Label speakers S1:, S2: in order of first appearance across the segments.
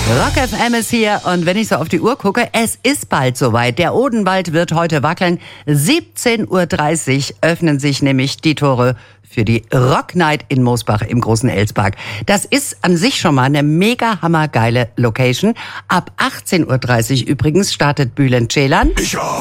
S1: Rock FM ist hier und wenn ich so auf die Uhr gucke, es ist bald soweit. Der Odenwald wird heute wackeln. 17:30 Uhr öffnen sich nämlich die Tore für die Rock Night in Mosbach im Großen Elspark. Das ist an sich schon mal eine mega hammergeile Location. Ab 18:30 Uhr übrigens startet Bülent Ceylan.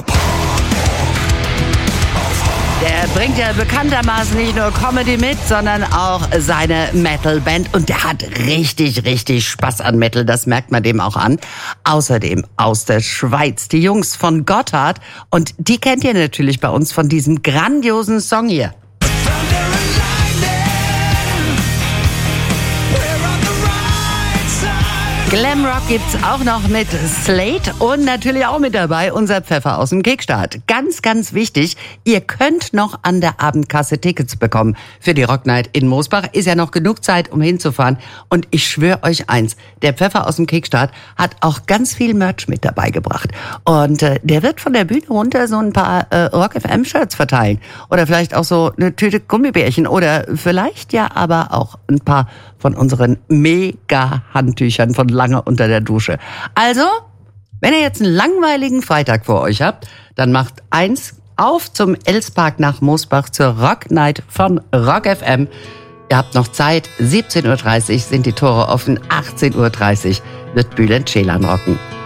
S1: Der bringt ja bekanntermaßen nicht nur Comedy mit, sondern auch seine Metal-Band. Und der hat richtig, richtig Spaß an Metal. Das merkt man dem auch an. Außerdem aus der Schweiz die Jungs von Gotthard. Und die kennt ihr natürlich bei uns von diesem grandiosen Song hier. Glamrock gibt's auch noch mit Slate und natürlich auch mit dabei unser Pfeffer aus dem Kickstart. Ganz, ganz wichtig, ihr könnt noch an der Abendkasse Tickets bekommen für die Rock Night in Mosbach. Ist ja noch genug Zeit, um hinzufahren. Und ich schwöre euch eins, der Pfeffer aus dem Kickstart hat auch ganz viel Merch mit dabei gebracht. Und der wird von der Bühne runter so ein paar Rock FM Shirts verteilen. Oder vielleicht auch so eine Tüte Gummibärchen. Oder vielleicht ja aber auch ein paar von unseren Mega-Handtüchern von lange unter der Dusche. Also, wenn ihr jetzt einen langweiligen Freitag vor euch habt, dann macht eins auf zum Elspark nach Mosbach zur Rock Night von Rock FM. Ihr habt noch Zeit. 17:30 Uhr sind die Tore offen. 18:30 Uhr wird Bülent Ceylan rocken.